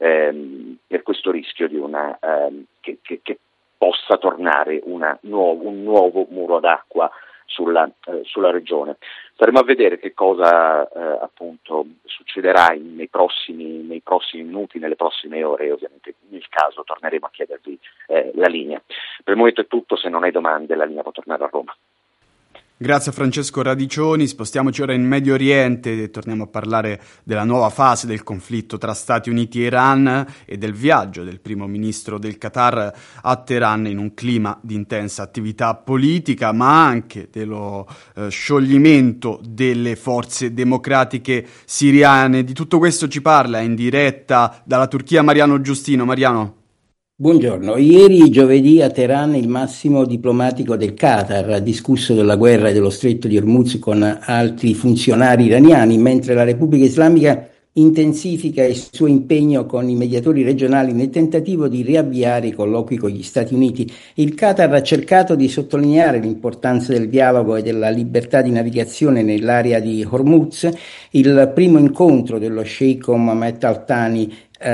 Ehm, per questo rischio di una ehm, che, che, che possa tornare una nuovo, un nuovo muro d'acqua sulla, eh, sulla regione. Staremo a vedere che cosa eh, appunto succederà in, nei, prossimi, nei prossimi minuti, nelle prossime ore, e ovviamente nel caso torneremo a chiedervi eh, la linea. Per il momento è tutto, se non hai domande la linea può tornare a Roma. Grazie a Francesco Radiccioni, spostiamoci ora in Medio Oriente e torniamo a parlare della nuova fase del conflitto tra Stati Uniti e Iran e del viaggio del primo ministro del Qatar a Teheran in un clima di intensa attività politica, ma anche dello eh, scioglimento delle forze democratiche siriane. Di tutto questo ci parla in diretta dalla Turchia Mariano Giustino. Mariano. Buongiorno, ieri giovedì a Teheran il massimo diplomatico del Qatar ha discusso della guerra e dello stretto di Hormuz con altri funzionari iraniani, mentre la Repubblica Islamica intensifica il suo impegno con i mediatori regionali nel tentativo di riavviare i colloqui con gli Stati Uniti. Il Qatar ha cercato di sottolineare l'importanza del dialogo e della libertà di navigazione nell'area di Hormuz. Il primo incontro dello sceicco Mohammed Al Thani Eh,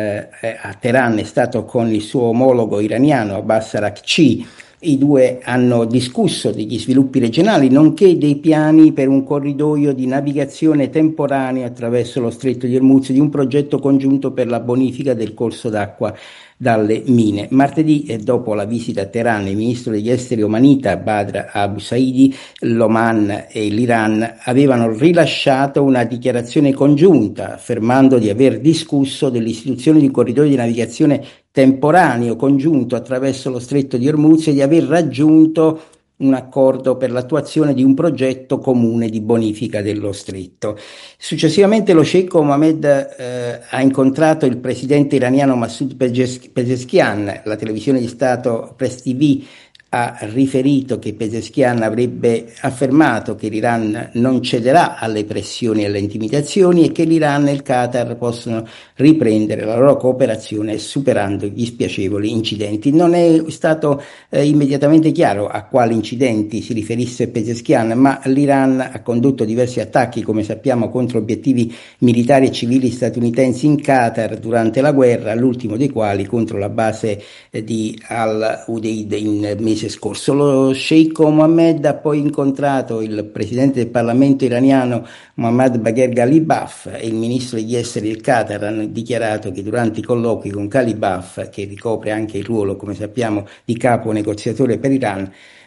a Teheran è stato con il suo omologo iraniano Abbas Araghchi. I due hanno discusso degli sviluppi regionali nonché dei piani per un corridoio di navigazione temporaneo attraverso lo stretto di Hormuz, di un progetto congiunto per la bonifica del corso d'acqua dalle mine. Martedì, e dopo la visita a Teheran, il ministro degli esteri omanita Badr Abu Saidi, l'Oman e l'Iran avevano rilasciato una dichiarazione congiunta affermando di aver discusso dell'istituzione di un corridoio di navigazione temporaneo congiunto attraverso lo stretto di Hormuz e di aver raggiunto un accordo per l'attuazione di un progetto comune di bonifica dello stretto. Successivamente lo sceicco Mohammed eh, ha incontrato il presidente iraniano Masoud Pezeshkian. La televisione di Stato Press T V ha riferito che Pezeshkian avrebbe affermato che l'Iran non cederà alle pressioni e alle intimidazioni e che l'Iran e il Qatar possono riprendere la loro cooperazione superando gli spiacevoli incidenti. Non è stato eh, immediatamente chiaro a quali incidenti si riferisse Pezeshkian, ma l'Iran ha condotto diversi attacchi, come sappiamo, contro obiettivi militari e civili statunitensi in Qatar durante la guerra, l'ultimo dei quali contro la base eh, di Al-Udeid in mese scorso. Lo sceicco Mohammed ha poi incontrato il presidente del Parlamento iraniano Mohammad Bagher Ghalibaf e il ministro degli esteri del Qatar. Hanno dichiarato che durante i colloqui con Ghalibaf, che ricopre anche il ruolo, come sappiamo, di capo negoziatore per Iran,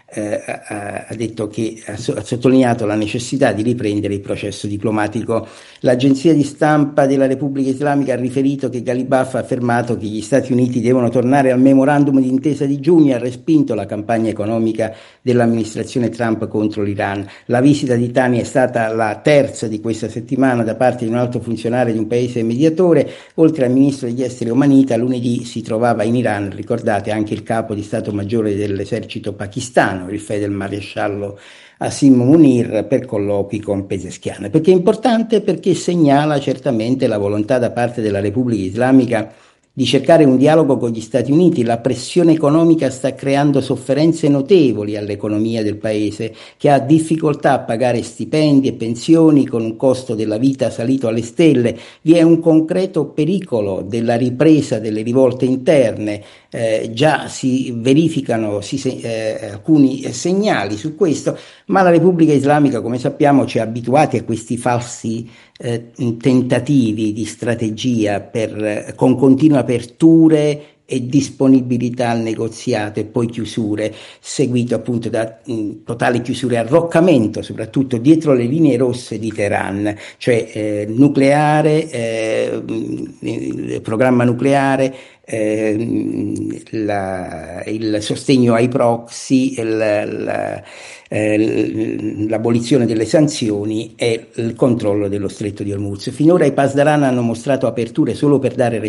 eh, ha, ha detto che ha, ha sottolineato la necessità di riprendere il processo diplomatico. L'agenzia di stampa della Repubblica Islamica ha riferito che Ghalibaf ha affermato che gli Stati Uniti devono tornare al memorandum d'intesa di giugno e ha respinto la campagna economica dell'amministrazione Trump contro l'Iran. La visita di Tani è stata la terza di questa settimana da parte di un alto funzionario di un paese mediatore. Oltre al ministro degli esteri omanita, lunedì si trovava in Iran, ricordate, anche il capo di Stato Maggiore dell'esercito pakistano, il feldmaresciallo Asim Munir, per colloqui con Pezeshkian. Perché è importante? Perché segnala certamente la volontà da parte della Repubblica Islamica di cercare un dialogo con gli Stati Uniti. La pressione economica sta creando sofferenze notevoli all'economia del paese, che ha difficoltà a pagare stipendi e pensioni con un costo della vita salito alle stelle. Vi è un concreto pericolo della ripresa delle rivolte interne. Eh, già si verificano si, eh, alcuni segnali su questo, ma la Repubblica Islamica, come sappiamo, ci ha abituati a questi falsi eh, tentativi di strategia per, eh, con continue aperture e disponibilità al negoziato e poi chiusure, seguito appunto da mh, totale chiusure, arroccamento soprattutto dietro le linee rosse di Teheran, cioè eh, nucleare, eh, il programma nucleare, eh, la, il sostegno ai proxy, il, la, eh, l'abolizione delle sanzioni e il controllo dello stretto di Hormuz. Finora i Pasdaran hanno mostrato aperture solo per dare